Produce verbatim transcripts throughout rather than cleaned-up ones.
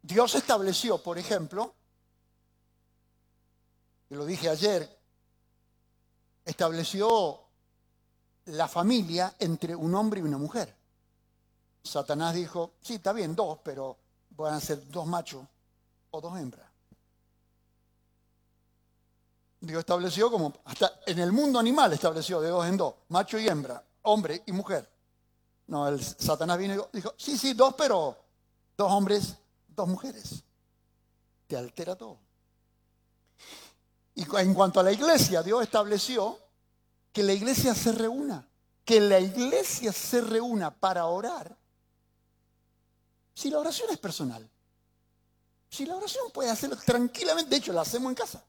Dios estableció, por ejemplo, que lo dije ayer, estableció la familia entre un hombre y una mujer. Satanás dijo, sí, está bien, dos, pero van a ser dos machos o dos hembras. Dios estableció como, hasta en el mundo animal estableció de dos en dos, macho y hembra, hombre y mujer. No, el Satanás vino y dijo, sí, sí, dos, pero dos hombres, dos mujeres. Te altera todo. Y en cuanto a la iglesia, Dios estableció que la iglesia se reúna, que la iglesia se reúna para orar. Si la oración es personal, si la oración puede hacerlo tranquilamente, de hecho la hacemos en casa.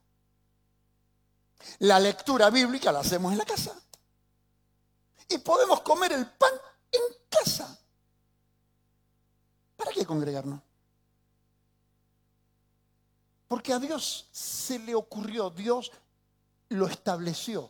La lectura bíblica la hacemos en la casa. Y podemos comer el pan en casa. ¿Para qué congregarnos? Porque a Dios se le ocurrió, Dios lo estableció.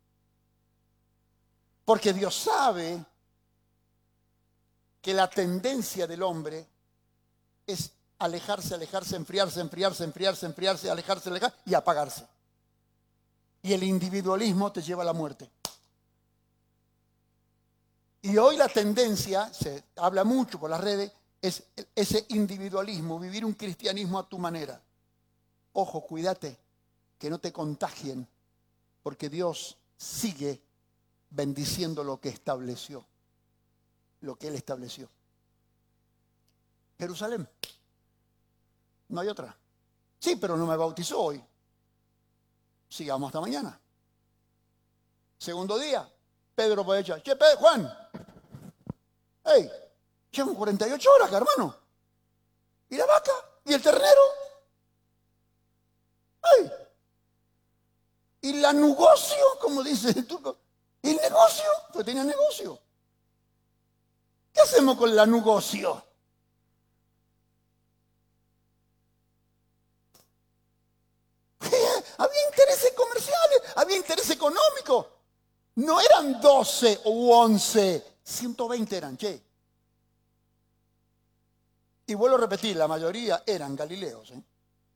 Porque Dios sabe que la tendencia del hombre es alejarse, alejarse, enfriarse, enfriarse, enfriarse, enfriarse, alejarse, alejarse y apagarse. Y el individualismo te lleva a la muerte. Y hoy la tendencia, se habla mucho por las redes, es ese individualismo, vivir un cristianismo a tu manera. Ojo, cuídate, que no te contagien, porque Dios sigue bendiciendo lo que estableció, lo que Él estableció. Jerusalén, no hay otra. Sí, pero no me bautizó hoy. Sigamos hasta mañana. Segundo día, Pedro puede echar, che, Pedro, Juan, hey, llevan cuarenta y ocho horas acá, hermano. ¿Y la vaca? ¿Y el ternero? Hey. ¿Y la negocio? Como dice el turco. ¿El negocio? Pues tenía negocio. ¿Qué hacemos con la negocio? Había intereses comerciales, había interés económico. No eran doce u once, ciento veinte eran, che. Y vuelvo a repetir, la mayoría eran galileos. ¿eh?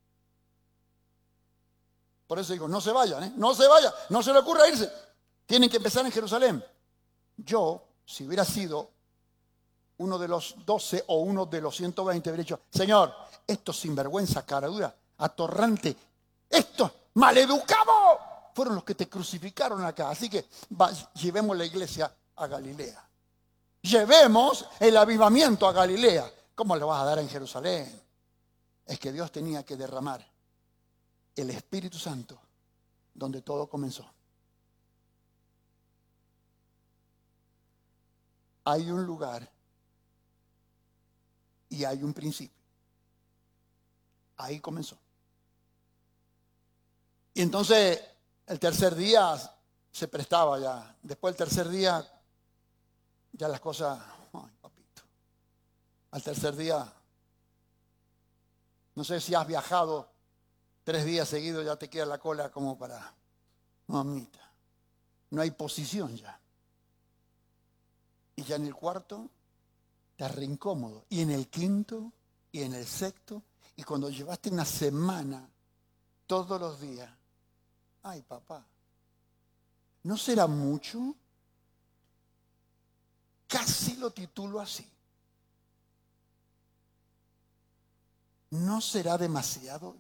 Por eso digo, no se vayan, ¿eh? no se vayan, no se le ocurra irse. Tienen que empezar en Jerusalén. Yo, si hubiera sido uno de los doce o uno de los ciento veinte, hubiera dicho, Señor, estos sinvergüenza, cara dura, atorrante, estos maleducados fueron los que te crucificaron acá. Así que va, llevemos la iglesia a Galilea. Llevemos el avivamiento a Galilea. ¿Cómo le vas a dar en Jerusalén? Es que Dios tenía que derramar el Espíritu Santo donde todo comenzó. Hay un lugar y hay un principio. Ahí comenzó. Y entonces el tercer día se prestaba ya. Después del tercer día ya las cosas, ay papito. Al tercer día, no sé si has viajado tres días seguidos, ya te queda la cola como para, mamita, no hay posición ya. Y ya en el cuarto te re incómodo. Y en el quinto, y en el sexto, y cuando llevaste una semana, todos los días, ay papá, ¿no será mucho? Casi lo titulo así. ¿No será demasiado?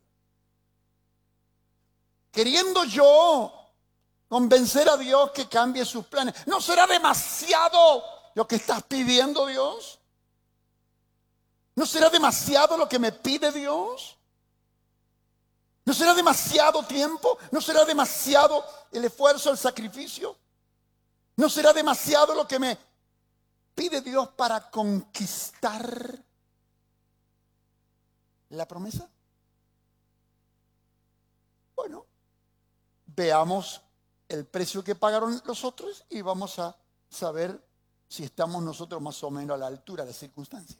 Queriendo yo convencer a Dios que cambie sus planes. ¿No será demasiado lo que estás pidiendo, Dios? ¿No será demasiado lo que me pide Dios? ¿No será demasiado tiempo? ¿No será demasiado el esfuerzo, el sacrificio? ¿No será demasiado lo que me pide Dios para conquistar la promesa? Bueno, veamos el precio que pagaron los otros y vamos a saber si estamos nosotros más o menos a la altura de las circunstancias.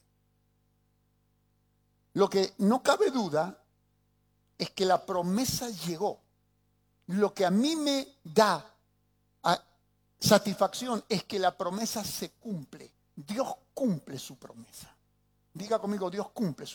Lo que no cabe duda es que la promesa llegó. Lo que a mí me da satisfacción es que la promesa se cumple. Dios cumple su promesa. Diga conmigo, Dios cumple su promesa.